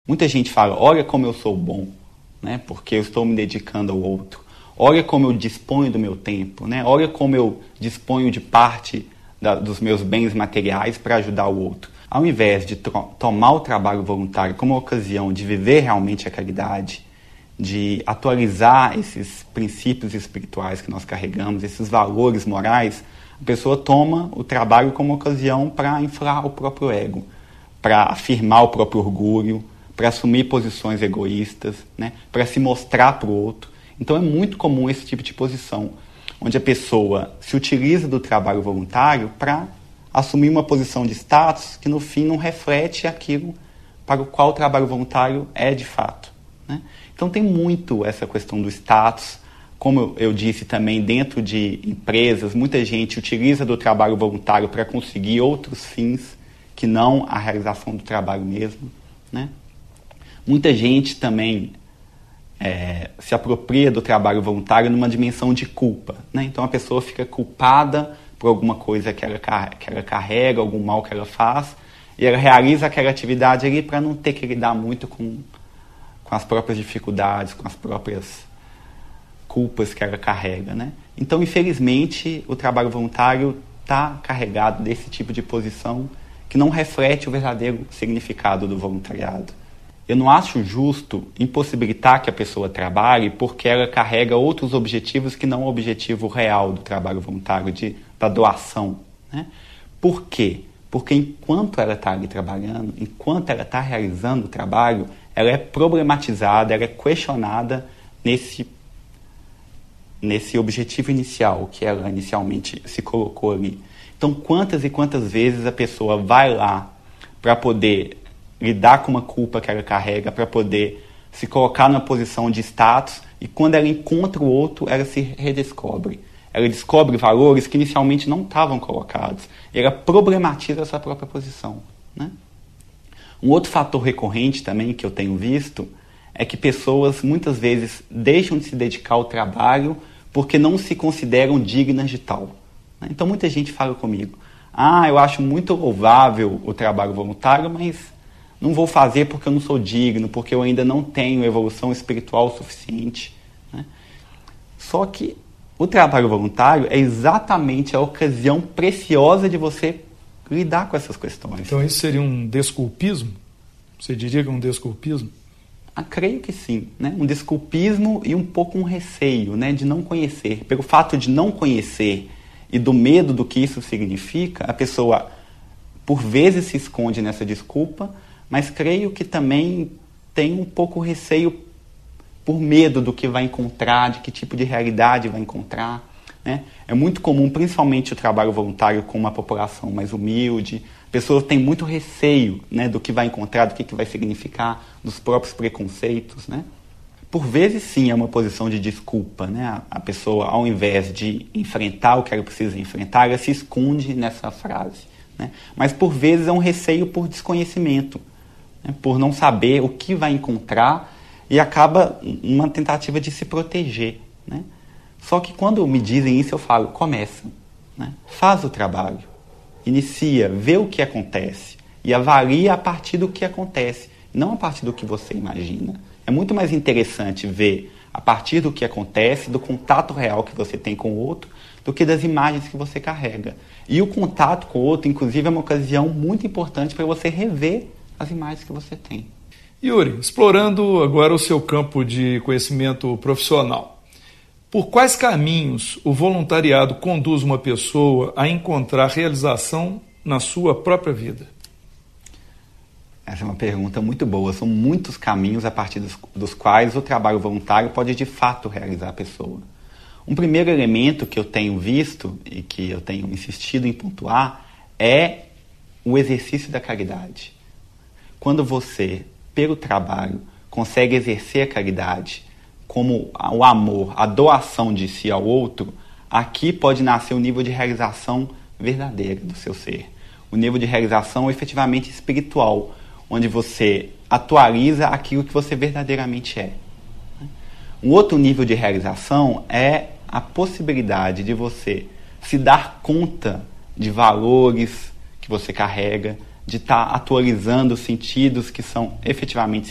Muita gente fala, olha como eu sou bom, né? Porque eu estou me dedicando ao outro. Olha como eu disponho do meu tempo, né? Olha como eu disponho de parte dos meus bens materiais para ajudar o outro. Ao invés de tomar o trabalho voluntário como uma ocasião de viver realmente a caridade, de atualizar esses princípios espirituais que nós carregamos, esses valores morais, a pessoa toma o trabalho como ocasião para inflar o próprio ego, para afirmar o próprio orgulho, para assumir posições egoístas, né? Para se mostrar para o outro. Então é muito comum esse tipo de posição, onde a pessoa se utiliza do trabalho voluntário para assumir uma posição de status que no fim não reflete aquilo para o qual o trabalho voluntário é de fato, né? Então tem muito essa questão do status. Como eu disse também, dentro de empresas, muita gente utiliza do trabalho voluntário para conseguir outros fins que não a realização do trabalho mesmo, né? Muita gente também se apropria do trabalho voluntário numa dimensão de culpa, né? Então a pessoa fica culpada por alguma coisa que ela carrega, algum mal que ela faz, e ela realiza aquela atividade ali para não ter que lidar muito com as próprias dificuldades, com as próprias culpas que ela carrega, né? Então, infelizmente, o trabalho voluntário está carregado desse tipo de posição que não reflete o verdadeiro significado do voluntariado. Eu não acho justo impossibilitar que a pessoa trabalhe porque ela carrega outros objetivos que não o objetivo real do trabalho voluntário, da doação, né? Por quê? Porque enquanto ela está ali trabalhando, enquanto ela está realizando o trabalho, ela é problematizada, ela é questionada nesse objetivo inicial que ela inicialmente se colocou ali. Então, quantas e quantas vezes a pessoa vai lá para poder lidar com uma culpa que ela carrega, para poder se colocar numa posição de status, e quando ela encontra o outro, ela se redescobre. Ela descobre valores que inicialmente não estavam colocados. E ela problematiza essa própria posição, né? Um outro fator recorrente também que eu tenho visto é que pessoas muitas vezes deixam de se dedicar ao trabalho porque não se consideram dignas de tal, né? Então muita gente fala comigo, eu acho muito louvável o trabalho voluntário, mas não vou fazer porque eu não sou digno, porque eu ainda não tenho evolução espiritual suficiente, né? Só que o trabalho voluntário é exatamente a ocasião preciosa de você lidar com essas questões. Então isso seria um desculpismo? Você diria que é um desculpismo? Creio que sim, né? Um desculpismo e um pouco um receio, né? De não conhecer. Pelo fato de não conhecer e do medo do que isso significa, a pessoa por vezes se esconde nessa desculpa, mas creio que também tem um pouco receio por medo do que vai encontrar, de que tipo de realidade vai encontrar, né? É muito comum, principalmente o trabalho voluntário com uma população mais humilde. Pessoas têm muito receio, né, do que vai encontrar, do que vai significar, dos próprios preconceitos, né? Por vezes, sim, é uma posição de desculpa, né? A pessoa, ao invés de enfrentar o que ela precisa enfrentar, ela se esconde nessa frase, né? Mas, por vezes, é um receio por desconhecimento, né? Por não saber o que vai encontrar, e acaba uma tentativa de se proteger, né? Só que quando me dizem isso, eu falo, começa, né? Faz o trabalho, inicia, vê o que acontece e avalia a partir do que acontece, não a partir do que você imagina. É muito mais interessante ver a partir do que acontece, do contato real que você tem com o outro, do que das imagens que você carrega. E o contato com o outro, inclusive, é uma ocasião muito importante para você rever as imagens que você tem. Yuri, explorando agora o seu campo de conhecimento profissional, por quais caminhos o voluntariado conduz uma pessoa a encontrar realização na sua própria vida? Essa é uma pergunta muito boa. São muitos caminhos a partir dos quais o trabalho voluntário pode de fato realizar a pessoa. Um primeiro elemento que eu tenho visto e que eu tenho insistido em pontuar é o exercício da caridade. Quando você, pelo trabalho, consegue exercer a caridade como o amor, a doação de si ao outro, aqui pode nascer o nível de realização verdadeira do seu ser. O nível de realização efetivamente espiritual, onde você atualiza aquilo que você verdadeiramente é. Um outro nível de realização é a possibilidade de você se dar conta de valores que você carrega, de estar atualizando sentidos que são efetivamente